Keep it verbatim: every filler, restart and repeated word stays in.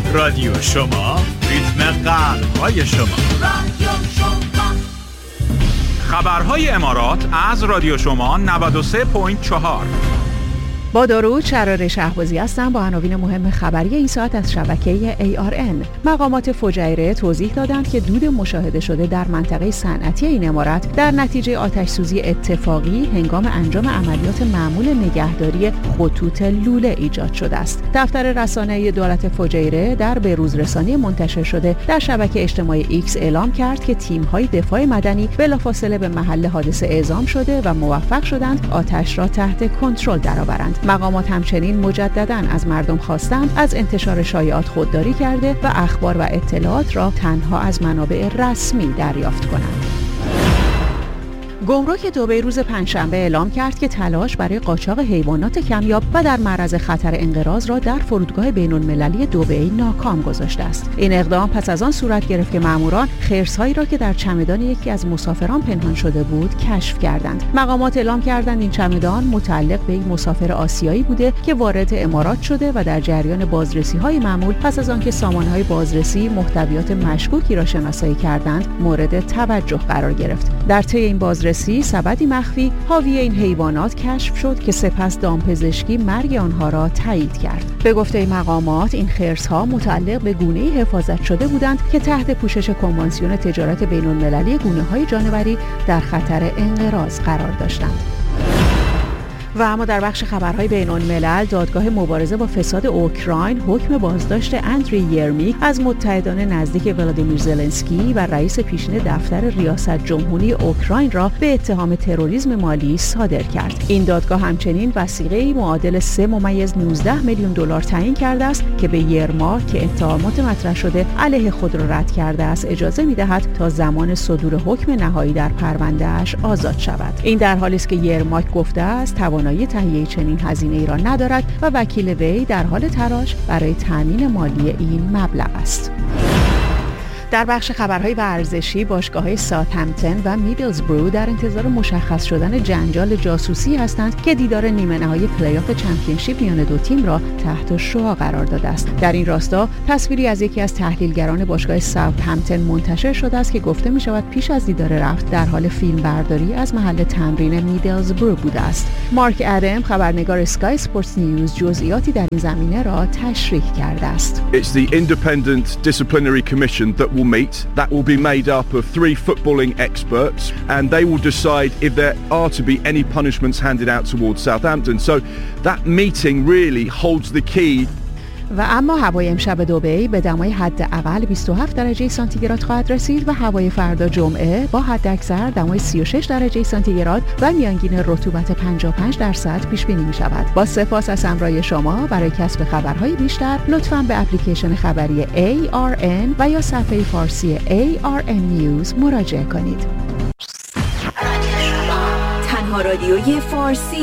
رادیو شما، ریتم قلب‌های شما. رادیو شما. خبرهای امارات از رادیو شما نود و سه ممیز چهار. با درود، شرار شهبازی هستم با عناوین مهم خبری این ساعت از شبکه ای آر ان. مقامات فجایره توضیح دادند که دود مشاهده شده در منطقه صنعتی این امارت در نتیجه آتش‌سوزی اتفاقی هنگام انجام عملیات معمول نگهداری خطوط لوله ایجاد شده است. دفتر رسانه‌ای دولت فجایره در به‌روزرسانی منتشر شده در شبکه اجتماعی ایکس اعلام کرد که تیم‌های دفاع مدنی بلافاصله به محل حادثه اعزام شده و موفق شدند آتش را تحت کنترل درآورند. مقامات همچنین مجدداً از مردم خواستند از انتشار شایعات خودداری کرده و اخبار و اطلاعات را تنها از منابع رسمی دریافت کنند. گمرک دبی روز پنجشنبه اعلام کرد که تلاش برای قاچاق حیوانات کمیاب و در معرض خطر انقراض را در فرودگاه بین‌المللی دبی ناکام گذاشته است. این اقدام پس از آن صورت گرفت که ماموران خرس‌هایی را که در چمدان یکی از مسافران پنهان شده بود کشف کردند. مقامات اعلام کردند این چمدان متعلق به یک مسافر آسیایی بوده که وارد امارات شده و در جریان بازرسی‌های معمول پس از آنکه سامانه‌های بازرسی محتویات مشکوکی را شناسایی کردند مورد توجه قرار گرفت. در طی این بازرسی سبدی مخفی حاوی این حیوانات کشف شد که سپس دامپزشکی مرگ آنها را تایید کرد. به گفته مقامات این خرس‌ها متعلق به گونه‌ای حفاظت شده بودند که تحت پوشش کنوانسیون تجارت بین‌المللی گونه‌های جانوری در خطر انقراض قرار داشتند. و اما در بخش خبرهای بین‌الملل، دادگاه مبارزه با فساد اوکراین حکم بازداشت اندری یرمیک از متحدان نزدیک ولادیمیر زلنسکی و رئیس پیشین دفتر ریاست جمهوری اوکراین را به اتهام تروریسم مالی صادر کرد. این دادگاه همچنین وثیقه‌ای معادل سه ممیز نوزده میلیون دلار تعیین کرده است که به یرماک که اتهامات مطرح شده علیه خود را رد کرده است اجازه می‌دهد تا زمان صدور حکم نهایی در پرونده‌اش آزاد شود. این در حالی است که یرماک گفته است توانایی تهیه چنین هزینه‌ای را ندارد و وکیل وی در حال تلاش برای تامین مالی این مبلغ است. در بخش خبرهای ورزشی، باشگاه‌های ساوثهمپتون و میدلزبرو در انتظار مشخص شدن جنجال جاسوسی هستند که دیدار نیمه نهایی پلی‌آف چمپیونشیپ میان دو تیم را تحت شعاع قرار داده است. در این راستا تصویری از یکی از تحلیلگران باشگاه ساوثهمپتون منتشر شده است که گفته می‌شود پیش از دیدار رفت در حال فیلمبرداری از محل تمرین میدلزبرو بوده است. مارک ادم، خبرنگار اسکای اسپورتس نیوز، جزئیاتی در این زمینه را تشریح کرده است. It's the independent disciplinary commission that will meet. That will be made up of three footballing experts and they will decide if there are to be any punishments handed out towards Southampton. So that meeting really holds the key. و اما هوای امشب دبی به دمای حداقل بیست و هفت درجه سانتیگراد خواهد رسید و هوای فردا جمعه با حداکثر دمای سی و شش درجه سانتیگراد و میانگین رطوبت پنجاه و پنج درصد پیش بینی می شود. با سپاس از همراهی شما. برای کسب خبرهای بیشتر لطفاً به اپلیکیشن خبری ای آر ان و یا صفحه فارسی ای آر ان News مراجعه کنید. تنها رادیوی فارسی